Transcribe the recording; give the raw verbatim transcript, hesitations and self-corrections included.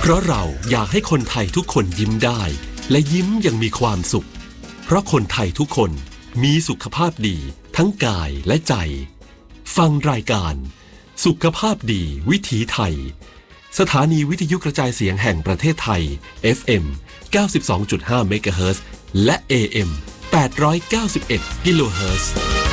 เพราะเราอยากให้คนไทยทุกคนยิ้มได้และยิ้มอย่างมีความสุขเพราะคนไทยทุกคนมีสุขภาพดีทั้งกายและใจฟังรายการสุขภาพดีวิถีไทยสถานีวิทยุกระจายเสียงแห่งประเทศไทย เอฟ เอ็ม เก้าสิบสองจุดห้า เมกะเฮิรตซ์และ เอ เอ็ม แปดร้อยเก้าสิบเอ็ด กิโลเฮิรตซ์